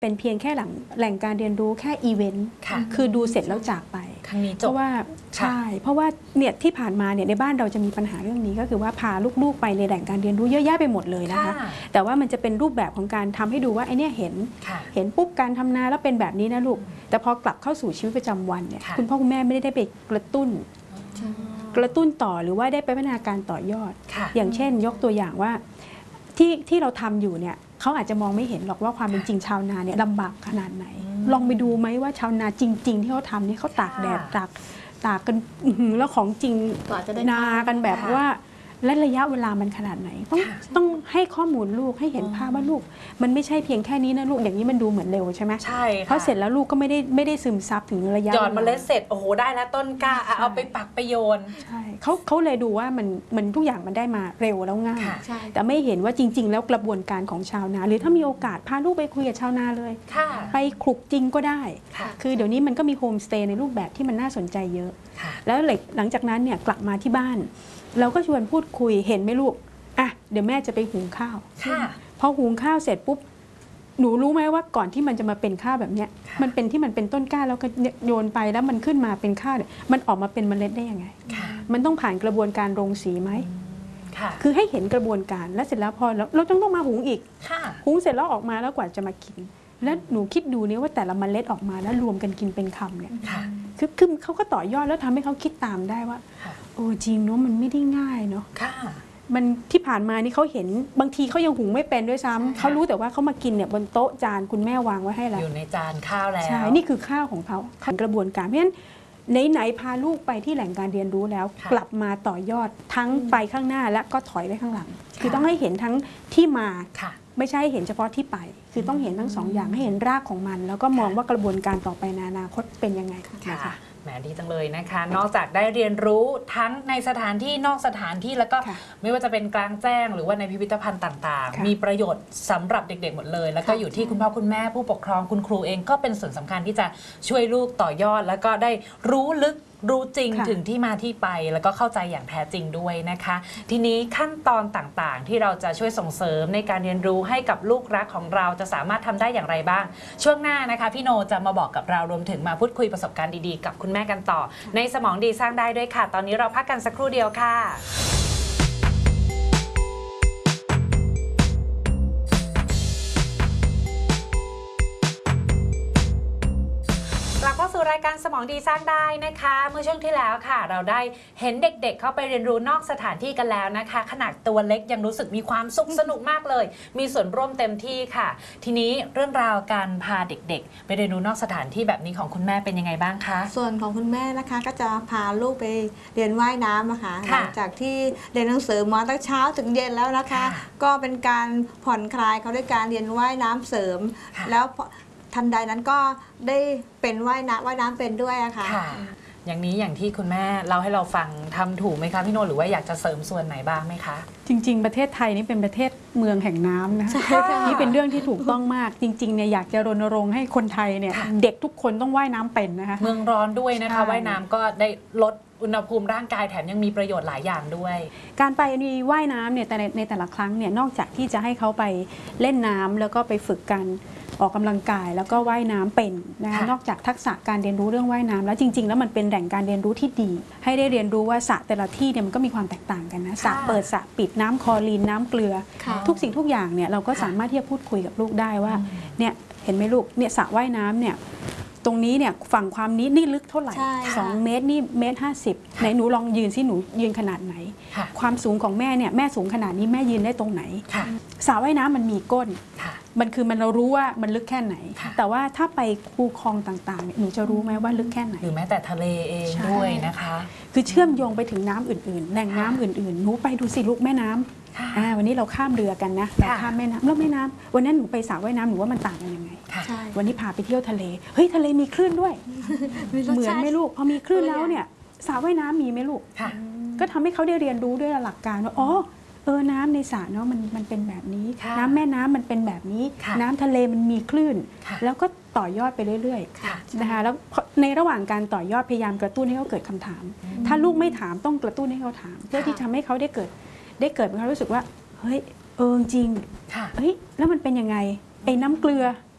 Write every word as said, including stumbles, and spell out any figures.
เป็นเพียงแค่หลังแหล่งการเรียนรู้แค่อีเวนต์คือดูเสร็จแล้วจากไปเพราะว่าใช่เพราะว่าเนี่ยที่ผ่านมาเนี่ยในบ้านเราจะมีปัญหาเรื่องนี้ก็คือว่าพาลูกๆไปในแหล่งการเรียนรู้เยอะแยะไปหมดเลยนะคะแต่ว่ามันจะเป็นรูปแบบของการทำให้ดูว่าไอ้นี่เห็นเห็นปุ๊บการทำนาแล้วเป็นแบบนี้นะลูกแต่พอกลับเข้าสู่ชีวิตประจำวันเนี่ยคุณพ่อคุณแม่ไม่ได้ไปกระตุ้นกระตุ้นต่อหรือว่าได้ไปพัฒนาการต่อยอดอย่างเช่นยกตัวอย่างว่าที่ที่เราทำอยู่เนี่ยเขาอาจจะมองไม่เห็นหรอกว่าความเป็นจริงชาวนาเนี่ยลำบากขนาดไหนลองไปดูไหมว่าชาวนาจริงๆที่เขาทำนี่เขาตากแดดตากตากกันแล้วของจริงนากันแบบว่าและระยะเวลามันขนาดไหนต้องต้องให้ข้อมูลลูกให้เห็นภาพว่าลูกมันไม่ใช่เพียงแค่นี้นะลูกอย่างนี้มันดูเหมือนเร็วใช่ไหมใช่เพราะเสร็จแล้วลูกก็ไม่ได้ไม่ได้ซึมซับถึงระยะหยอดเมล็ดเสร็จโอ้โหได้แล้วต้นกล้าเอาไปปักไปโยนใช่เขาเขาเลยดูว่ามันมันทุกอย่างมันได้มาเร็วแล้วง่ายแต่ไม่เห็นว่าจริงๆแล้วกระบวนการของชาวนาหรือถ้ามีโอกาสพาลูกไปคุยกับชาวนาเลยไปคลุกจริงก็ได้คือเดี๋ยวนี้มันก็มีโฮมสเตย์ในรูปแบบที่มันน่าสนใจเยอะแล้วหลังจากนั้นเนี่ยกลับมาที่บ้านเราก็ชวนพูดคุยเห็นไหมลูกอ่ะเดี๋ยวแม่จะไปหุงข้าวพอหุงข้าวเสร็จปุ๊บหนูรู้ไหมว่าก่อนที่มันจะมาเป็นข้าวแบบเนี้ยมันเป็นที่มันเป็นต้นกล้าแล้วก็โยนไปแล้วมันขึ้นมาเป็นข้าวเนี่ยมันออกมาเป็นเมล็ดได้ยังไงมันต้องผ่านกระบวนการโรงสีไหมคือให้เห็นกระบวนการแล้วเสร็จแล้วพอเราต้องต้องมาหุงอีกหุงเสร็จแล้วออกมาแล้วกว่าจะมากินแล้วหนูคิดดูเนี่ยว่าแต่ละเมล็ดออกมาแล้วรวมกันกินเป็นคำเนี่ยคือคือเขาก็ต่อยอดแล้วทำให้เขาคิดตามได้ว่าโอ้จริงเนาะมันไม่ได้ง่ายเนาะมันที่ผ่านมานี่เขาเห็นบางทีเขายังหุงไม่เป็นด้วยซ้ำเขารู้แต่ว่าเขามากินเนี่ยบนโต๊ะจานคุณแม่วางไว้ให้แล้วอยู่ในจานข้าวแล้วใช่นี่คือข้าวของเขากระบวนการเพราะฉะนั้นไหนๆพาลูกไปที่แหล่งการเรียนรู้แล้วกลับมาต่อยอดทั้งไปข้างหน้าและก็ถอยไปข้างหลังคือต้องให้เห็นทั้งที่มาไม่ใช่เห็นเฉพาะที่ไปคือต้องเห็นทั้งสองอย่างให้เห็นรากของมันแล้วก็มองว่ากระบวนการต่อไปในอนาคตเป็นยังไงนะคะแหมดีจังเลยนะคะนอกจากได้เรียนรู้ทั้งในสถานที่นอกสถานที่แล้วก็ไม่ว่าจะเป็นกลางแจ้งหรือว่าในพิพิธภัณฑ์ต่างๆมีประโยชน์สำหรับเด็กๆหมดเลยแล้วก็อยู่ที่คุณพ่อคุณแม่ผู้ปกครองคุณครูเองก็เป็นส่วนสำคัญที่จะช่วยลูกต่อยอดแล้วก็ได้รู้ลึกรู้จริงถึงที่มาที่ไปแล้วก็เข้าใจอย่างแท้จริงด้วยนะคะทีนี้ขั้นตอนต่างๆที่เราจะช่วยส่งเสริมในการเรียนรู้ให้กับลูกรักของเราจะสามารถทำได้อย่างไรบ้างช่วงหน้านะคะพี่โนจะมาบอกกับเรารวมถึงมาพูดคุยประสบการณ์ดีๆกับคุณแม่กันต่อในสมองดีสร้างได้ด้วยค่ะตอนนี้เราพักกันสักครู่เดียวค่ะเข้าสู่รายการสมองดีสร้างได้นะคะเมื่อช่วงที่แล้วค่ะเราได้เห็นเด็กๆ เ, เข้าไปเรียนรู้นอกสถานที่กันแล้วนะคะขนาดตัวเล็กยังรู้สึกมีความสุขสนุกมากเลยมีส่วนร่วมเต็มที่ค่ะทีนี้เรื่องราวการพาเด็กๆไปเรียนรู้นอกสถานที่แบบนี้ของคุณแม่เป็นยังไงบ้างคะส่วนของคุณแม่นะคะก็จะพาลูกไปเรียนว่ายน้ำนะคะหลังจากที่เรียนหนังสือมาตั้งเช้าถึงเย็นแล้วนะคะก็เป็นการผ่อนคลายเขาด้วยการเรียนว่ายน้ำเสริมแล้วทันใดนั้นก็ได้เป็นว่ายน้ำว่ายน้ำเป็นด้วยอะค่ะอย่างนี้อย่างที่คุณแม่เล่าให้เราฟังทำถูกไหมคะพี่โนหรือว่าอยากจะเสริมส่วนไหนบ้างไหมคะจริงๆประเทศไทยนี่เป็นประเทศเมืองแห่งน้ำนะนี่เป็นเรื่องที่ถูกต้องมากจริงๆเนี่ยอยากจะรณรงค์ให้คนไทยเนี่ยเด็กทุกคนต้องว่ายน้ำเป็นนะคะเมืองร้อนด้วยนะคะว่ายน้ำก็ได้ลดอุณหภูมิร่างกายแถมยังมีประโยชน์หลายอย่างด้วยการไปมีว่ายน้ำเนี่ยแต่ในแต่ละครั้งเนี่ยนอกจากที่จะให้เขาไปเล่นน้ำแล้วก็ไปฝึกกันออกกำลังกายแล้วก็ว่ายน้ำเป็นนะคะนอกจากทักษะการเรียนรู้เรื่องว่ายน้ำแล้วจริงๆแล้วมันเป็นแหล่งการเรียนรู้ที่ดีให้ได้เรียนรู้ว่าสระแต่ละที่เนี่ยมันก็มีความแตกต่างกันนะสระเปิดสระปิดน้ำคลอรีนน้ำเกลือทุกสิ่งทุกอย่างเนี่ยเราก็สามารถที่จะพูดคุยกับลูกได้ว่าเนี่ยเห็นไหมลูกเนี่ยสระว่ายน้ำเนี่ยตรงนี้เนี่ยฝั่งความนี้นี่ลึกเท่าไหร่สองเมตรนี่เมตรห้าสิบไหนหนูลองยืนสิหนูยืนขนาดไหนความสูงของแม่เนี่ยแม่สูงขนาดนี้แม่ยืนได้ตรงไหนสระว่ายน้ำมันมีก้นมันคือมันเรารู้ว่ามันลึกแค่ไหนแต่ว่าถ้าไปคูคลองต่างๆเนี่ยหนูจะรู้ไหมว่าลึกแค่ไหนหรือแม้แต่ทะเลเองด้วยนะคะคือเชื่อมโยงไปถึงน้ำอื่นๆแหล่งน้ำอื่นๆหนูไปดูสิลูกแม่น้ำอ่าวันนี้เราข้ามเรือกันนะเราข้ามแม่น้ำแล้วแม่น้ำวันนั้นหนูไปสระว่ายน้ำหนูว่ามันต่างกันยังไงวันนี้พาไปเที่ยวทะเลเฮ้ยทะเลมีคลื่นด้วยเหมือนไหมลูกพอมีคลื่นแล้วเนี่ยสระว่ายน้ำมีไหมลูกก็ทำให้เขาได้เรียนรู้ด้วยหลักการว่าอ๋อเออน้ำในสระเนาะมันมันเป็นแบบนี้น้ำแม่น้ำมันเป็นแบบนี้น้ำทะเลมันมีคลื่นแล้วก็ต่อยอดไปเรื่อยๆนะคะแล้วในระหว่างการต่อยอดพยายามกระตุ้นให้เขาเกิดคำถามถ้าลูกไม่ถามต้องกระตุ้นให้เขาถามเพื่อที่ทำให้เขาได้เกิดได้เกิดความรู้สึกว่าเฮ้ยเออจริงเฮ้ยแล้วมันเป็นยังไงไอ้น้ำเกลือ